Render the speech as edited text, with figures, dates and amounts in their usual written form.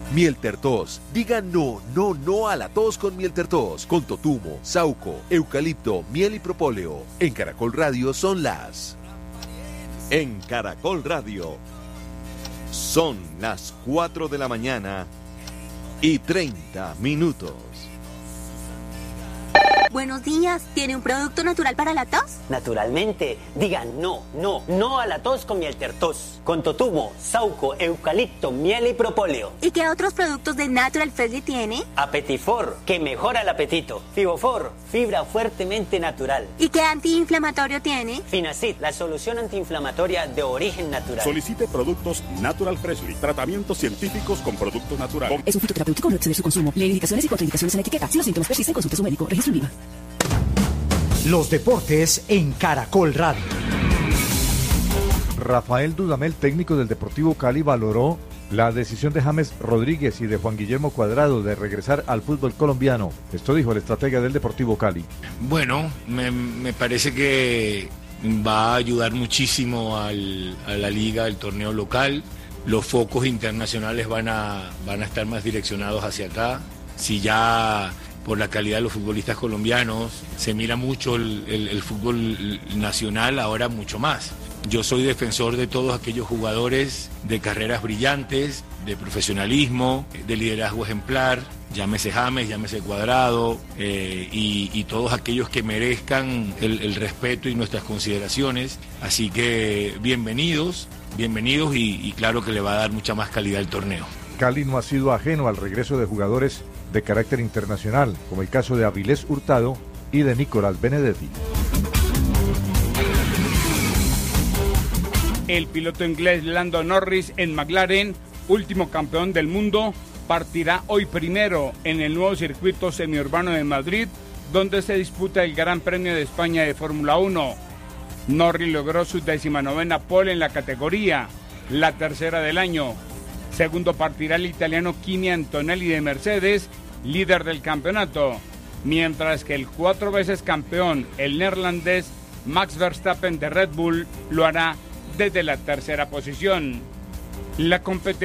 Mieltertos. Diga no, no, no a la tos con Mieltertos. Con totumo, sauco, eucalipto, miel y propóleo. En Caracol Radio son las... En Caracol Radio son las 4 de la mañana y 30 minutos. Buenos días, ¿tiene un producto natural para la tos? Naturalmente, diga no, no, no a la tos con Mieltertos. Con totumo, sauco, eucalipto, miel y propóleo. ¿Y qué otros productos de Natural Freshly tiene? Apetifor, que mejora el apetito. Fibofor, fibra fuertemente natural. ¿Y qué antiinflamatorio tiene? Finacid, la solución antiinflamatoria de origen natural. Solicite productos Natural Freshly, tratamientos científicos con productos naturales. Es un fitoterapéutico, no exceder su consumo. Lee indicaciones y contraindicaciones en la etiqueta. Si los síntomas persisten, consulte a su médico. Registro IVA. Los deportes en Caracol Radio. Rafael Dudamel, técnico del Deportivo Cali, valoró la decisión de James Rodríguez y de Juan Guillermo Cuadrado de regresar al fútbol colombiano. Esto dijo el estratega del Deportivo Cali. Bueno, me parece que va a ayudar muchísimo a la liga, al torneo local. Los focos internacionales van a estar más direccionados hacia acá. Si ya por la calidad de los futbolistas colombianos se mira mucho el fútbol nacional, ahora mucho más. Yo soy defensor de todos aquellos jugadores de carreras brillantes, de profesionalismo, de liderazgo ejemplar, llámese James, llámese Cuadrado, y todos aquellos que merezcan el respeto y nuestras consideraciones. Así que bienvenidos y claro que le va a dar mucha más calidad al torneo. Cali no ha sido ajeno al regreso de jugadores de carácter internacional, como el caso de Avilés Hurtado y de Nicolás Benedetti. El piloto inglés Lando Norris en McLaren, último campeón del mundo, partirá hoy primero en el nuevo circuito semiurbano de Madrid, donde se disputa el Gran Premio de España de Fórmula 1. Norris logró su 19ª pole en la categoría, la tercera del año. Segundo partirá el italiano Kimi Antonelli de Mercedes, líder del campeonato, mientras que el 4 veces campeón, el neerlandés Max Verstappen de Red Bull, lo hará desde la tercera posición. La competencia